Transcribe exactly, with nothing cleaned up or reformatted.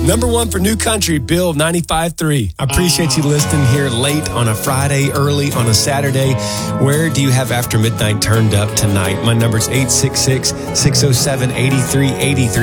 Number one for New Country, Bill ninety-five three. I appreciate you listening here late on a Friday, early on a Saturday. Where do you have After Midnight turned up tonight? My number's eight six six, six oh seven, eight three eight three.